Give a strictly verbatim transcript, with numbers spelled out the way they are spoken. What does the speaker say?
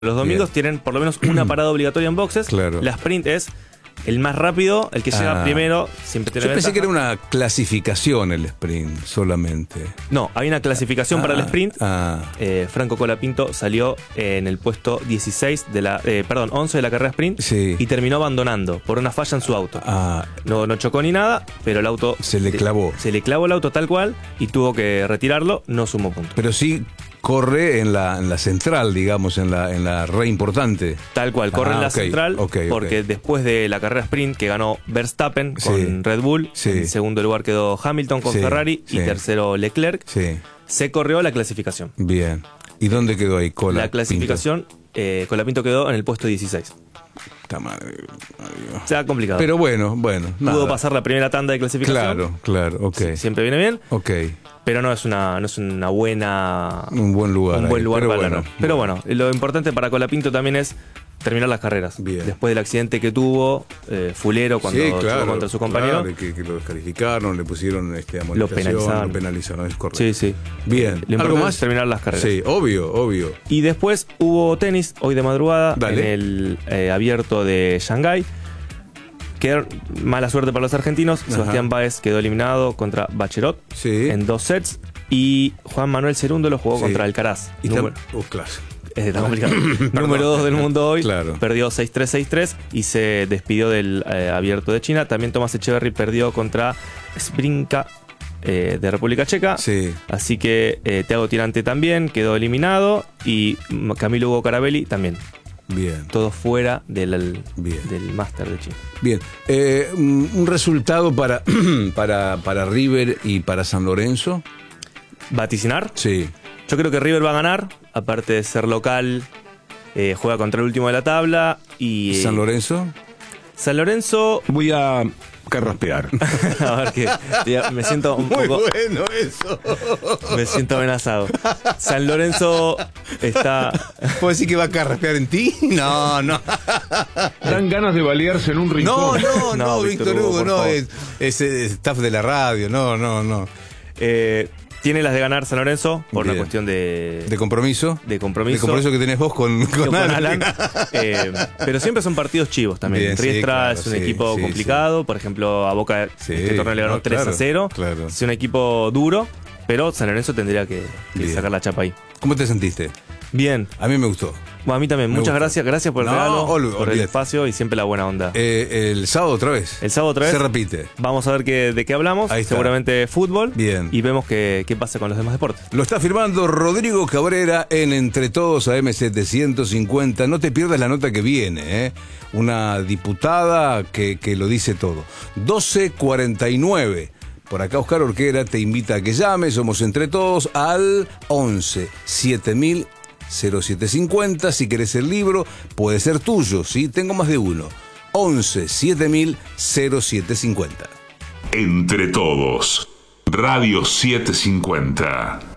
Los domingos Bien. tienen por lo menos una parada obligatoria en boxes. Claro. La sprint es el más rápido, el que llega Ah. primero, siempre tiene Yo pensé ventaja. que era una clasificación el sprint solamente. No, hay una clasificación Ah, para el sprint. Ah, Eh, Franco Colapinto salió en el puesto dieciséis de la, eh, perdón, once de la carrera sprint sí. y terminó abandonando por una falla en su auto. Ah, No, no chocó ni nada, pero el auto se le clavó. Se le clavó el auto tal cual y tuvo que retirarlo, no sumó puntos. Pero sí corre en la, en la central, digamos, en la, en la re importante. Tal cual, corre Ah, en la ok, central ok, porque ok. después de la carrera sprint que ganó Verstappen Sí. con Red Bull, Sí. en segundo lugar quedó Hamilton con Sí, Ferrari sí. y tercero Leclerc, Sí, se corrió la clasificación. bien. ¿Y dónde quedó ahí Cola? La clasificación, eh, Colapinto quedó en el puesto dieciséis. Puta madre. Ay, O sea, complicado. Pero bueno, bueno. Pudo nada. pasar la primera tanda de clasificación. Claro, claro, ok. Sí, siempre viene bien, Ok. pero no es una, no es una buena... Un buen lugar. un buen ahí, lugar pero para bueno, ganar. Pero bueno, lo importante para Colapinto también es terminar las carreras. Bien. Después del accidente que tuvo, eh, fulero, cuando sí, chocó claro, contra su compañero. claro, que, que lo descalificaron, le pusieron este, amonestación, penalizaron. lo penalizaron, es correcto. Sí, sí. Bien. Lo ¿Algo importante más? es terminar las carreras. Sí, obvio, obvio. Y después hubo tenis hoy de madrugada Dale. en el eh, abierto de Shanghái. Que mala suerte para los argentinos. Ajá. Sebastián Báez quedó eliminado contra Bachelot Sí. en dos sets. Y Juan Manuel Cerúndolo jugó Sí. contra Alcaraz. Y Número- tam- oh, claro. Eh, está complicado. Número dos del mundo hoy. Claro. Perdió seis tres seis tres y se despidió del eh, abierto de China. También Tomás Echeverry perdió contra Sprinka eh, de República Checa. Sí. Así que eh, Thiago Tirante también quedó eliminado. Y mm, Camilo Hugo Carabelli también. Bien. Todos fuera del, Bien. del Máster de China. Bien. Eh, un un resultado para, para, para River y para San Lorenzo. ¿Vaticinar? Sí. Yo creo que River va a ganar. Aparte de ser local, eh, juega contra el último de la tabla. Y eh, San Lorenzo. San Lorenzo. Voy a carraspear. A ver que ya me siento un Muy poco. bueno eso. Me siento amenazado. San Lorenzo está. ¿Puedo decir que va a carraspear en ti? No, no. Dan ganas de balearse en un No, rincón. no, no, No, Víctor Víctor Hugo, Hugo, por no. favor. Es, es, es staff de la radio. No, no, no. eh, tiene las de ganar San Lorenzo por Bien. una cuestión de. ¿De compromiso? de compromiso. De compromiso que tenés vos con, con, con Alan. Alan. Eh, pero siempre son partidos chivos también. Bien, sí, Riestra claro, es un sí, equipo sí, complicado. Por ejemplo, a Boca Sí, este torneo le ganó no, tres a claro, cero. claro. Es un equipo duro, pero San Lorenzo tendría que, que Bien. sacar la chapa ahí. ¿Cómo te sentiste? Bien. A mí me gustó. Bueno, a mí también. Me Muchas gusta. gracias. Gracias por el No, regalo, ol- por el olvídate. espacio y siempre la buena onda. Eh, el sábado otra vez. El sábado otra vez. Se repite. Vamos a ver qué, de qué hablamos. Ahí está. Seguramente fútbol. Bien. Y vemos qué, qué pasa con los demás deportes. Lo está firmando Rodrigo Cabrera en Entre Todos A M setecientos cincuenta. No te pierdas la nota que viene, ¿eh? Una diputada que, que lo dice todo. doce cuarenta y nueve. Por acá Oscar Orquera te invita a que llames. Somos Entre Todos al once siete mil cero siete cincuenta. Si querés el libro, puede ser tuyo, ¿sí? Tengo más de uno. once siete mil cero siete cincuenta. Entre Todos, Radio setecientos cincuenta.